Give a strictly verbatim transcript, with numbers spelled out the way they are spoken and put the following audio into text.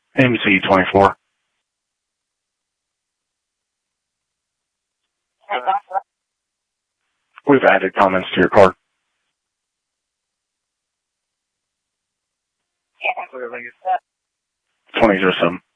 M C twenty-four. We've added comments to your card. twenty oh seven.